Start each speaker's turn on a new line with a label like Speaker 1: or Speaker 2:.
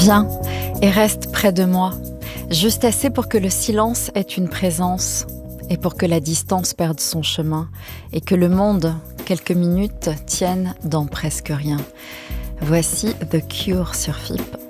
Speaker 1: Viens et reste près de moi, juste assez pour que le silence ait une présence et pour que la distance perde son chemin et que le monde, quelques minutes, tienne dans presque rien. Voici The Cure sur FIP.